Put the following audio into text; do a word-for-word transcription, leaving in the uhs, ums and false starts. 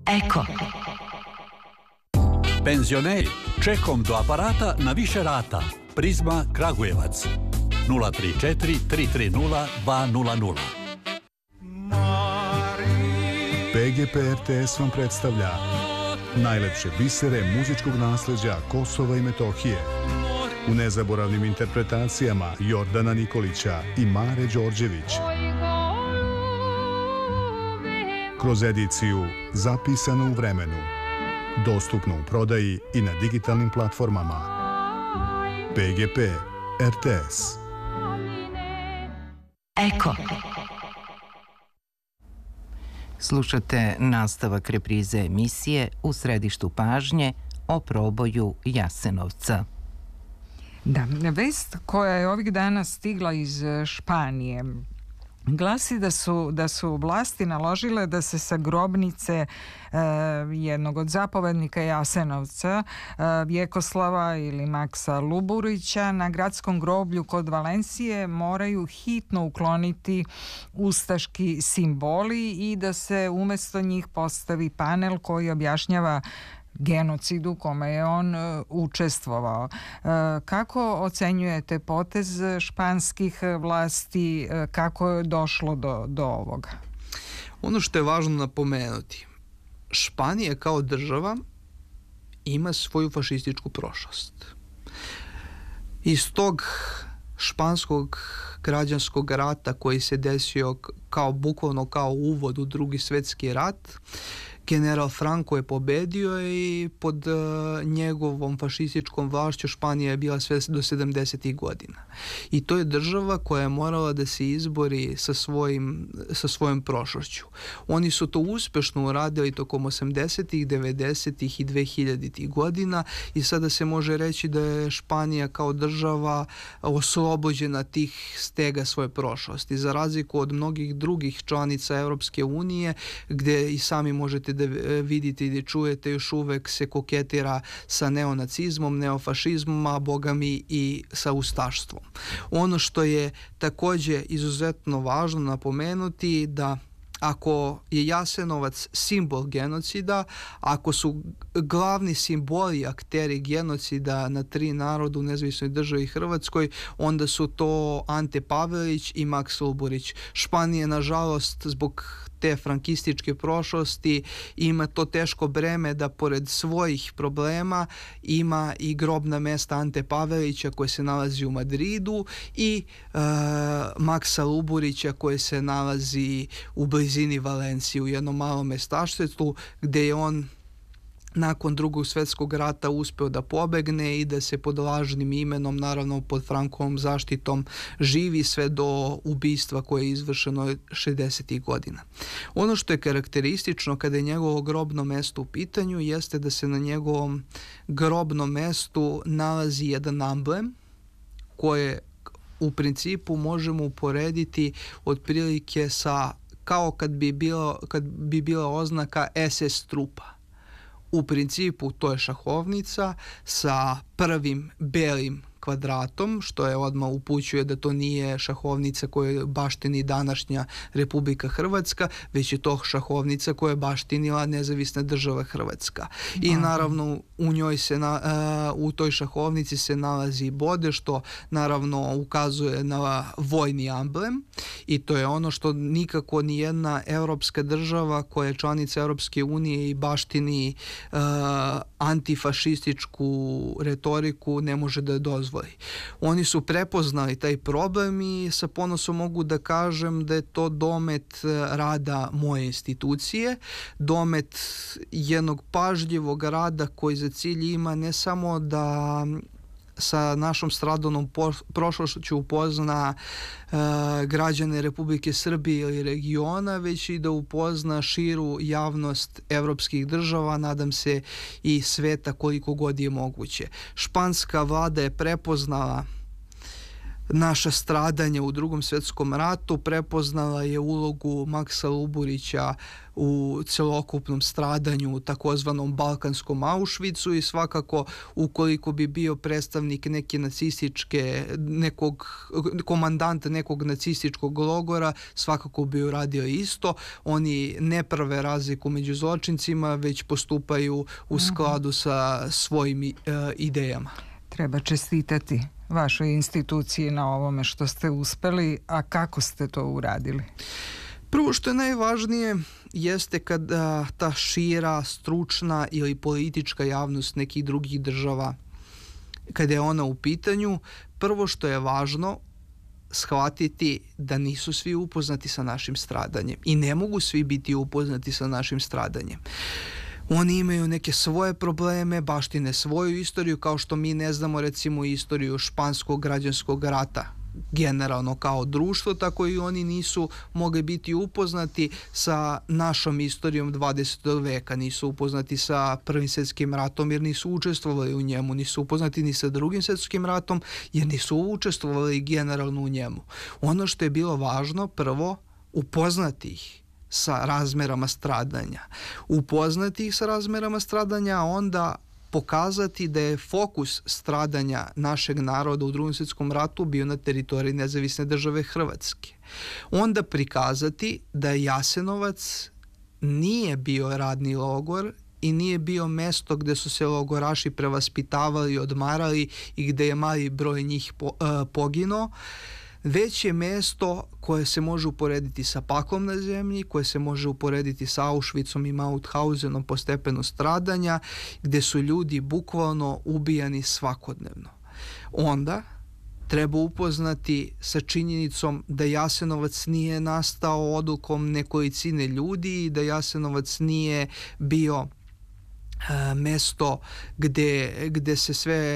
Eko. Penzioneri, čekom do aparata na više rata. Prizma Kragujevac. nula tri četiri tri tri nula dva nula nula. P G P R T S vam predstavlja najlepše bisere muzičkog nasleđa Kosova i Metohije u nezaboravnim interpretacijama Jordana Nikolića i Mare Đorđević. Kroz ediciju Zapisano u vremenu, dostupno u prodaji i na digitalnim platformama. P G P R T S. Eko. Slušate nastavak reprize emisije U središtu pažnje o proboju Jasenovca. Da, vest koja je ovih dana stigla iz Španije glasi da su, da su vlasti naložile da se sa grobnice e, jednog od zapovednika Jasenovca, e, Vjekoslava ili Maksa Luburića, na gradskom groblju kod Valencije moraju hitno ukloniti ustaški simboli i da se umjesto njih postavi panel koji objašnjava genocidu kome je on uh, učestvovao. Uh, kako ocenjujete potez španskih vlasti, uh, kako je došlo do, do ovoga? Ono što je važno napomenuti, Španija kao država ima svoju fašističku prošlost. Iz tog španskog građanskog rata koji se desio kao bukvalno kao uvod u Drugi svjetski rat, general Franco je pobedio i pod uh, njegovom fašističkom vlašću Španija je bila sve do sedamdesetih godina. I to je država koja je morala da se izbori sa, svojim, sa svojom prošlošću. Oni su to uspešno uradili tokom osamdesetih, devedesetih i dvehiljaditih godina i sada se može reći da je Španija kao država oslobođena tih stega svoje prošlosti. Za razliku od mnogih drugih članica Europske unije, gde i sami možete da vidite i da čujete, još uvek se koketira sa neonacizmom, neofašizmom, a boga mi i sa ustaštvom. Ono što je takođe izuzetno važno napomenuti da ako je Jasenovac simbol genocida, ako su glavni simboli akteri genocida na tri naroda u nezavisnoj državi Hrvatskoj, onda su to Ante Pavelić i Maks Luburić. Španija, nažalost, zbog te frankističke prošlosti ima to teško breme da pored svojih problema ima i grobna mesta Ante Pavelića koje se nalazi u Madridu i e, Maksa Luburića koje se nalazi u blizini Valencije u jednom malom mestaštetu gde je on nakon Drugog svjetskog rata uspeo da pobegne i da se pod lažnim imenom, naravno pod Frankovom zaštitom, živi sve do ubistva koje je izvršeno šezdesetih godina. Ono što je karakteristično kada je njegovo grobno mesto u pitanju jeste da se na njegovom grobnom mestu nalazi jedan amblem koje u principu možemo uporediti otprilike sa kao kad bi bilo, kad bi bila oznaka S S trupa. U principu to je šahovnica sa prvim belim kvadratom, što je odmah upućuje da to nije šahovnica koju baštini današnja Republika Hrvatska, već je to šahovnica koju je baštinila nezavisna država Hrvatska. I Aha. naravno u njoj se na, uh, u toj šahovnici se nalazi bode, što naravno ukazuje na vojni amblem i to je ono što nikako ni jedna evropska država koja je članica Europske unije i baštini uh, antifašističku retoriku ne može da dozvoli. Oni su prepoznali taj problem i sa ponosom mogu da kažem da je to domet rada moje institucije, domet jednog pažljivog rada koji za cilj ima ne samo da sa našom stradalnom prošlošću upozna e, građane Republike Srbije ili regiona, već i da upozna širu javnost evropskih država, nadam se i sveta koliko god je moguće. Španska vlada je prepoznala naša stradanja u Drugom svjetskom ratu, prepoznala je ulogu Maksa Luburića u celokupnom stradanju u takozvanom balkanskom Auschwitzu i svakako ukoliko bi bio predstavnik neke nacističke, nekog komandanta nekog nacističkog logora, svakako bi uradio isto. Oni ne prave razliku među zločincima, već postupaju u skladu sa svojim uh, idejama. Treba čestitati vašoj instituciji na ovome što ste uspeli, a kako ste to uradili? Prvo što je najvažnije jeste kada ta šira, stručna ili politička javnost nekih drugih država, kada je ona u pitanju, prvo što je važno shvatiti da nisu svi upoznati sa našim stradanjem i ne mogu svi biti upoznati sa našim stradanjem. Oni imaju neke svoje probleme, baštine svoju istoriju, kao što mi ne znamo recimo istoriju španskog građanskog rata generalno kao društvo, tako i oni nisu mogli biti upoznati sa našom istorijom dvadesetog veka, nisu upoznati sa Prvim svjetskim ratom jer nisu učestvovali u njemu, nisu upoznati ni sa Drugim svjetskim ratom jer nisu učestvovali generalno u njemu. Ono što je bilo važno, prvo, upoznati ih sa razmerama stradanja. Upoznati ih sa razmerama stradanja, a onda pokazati da je fokus stradanja našeg naroda u Drugom svjetskom ratu bio na teritoriji Nezavisne države Hrvatske. Onda prikazati da Jasenovac nije bio radni logor i nije bio mesto gde su se logoraši prevaspitavali, odmarali i gde je mali broj njih po, uh, poginuo, već je mesto koje se može uporediti sa paklom na zemlji, koje se može uporediti sa Auschwitzom i Mauthausenom po stepenu stradanja, gde su ljudi bukvalno ubijani svakodnevno. Onda treba upoznati sa činjenicom da Jasenovac nije nastao odlukom nekolicine ljudi i da Jasenovac nije bio mesto gde, gde se sve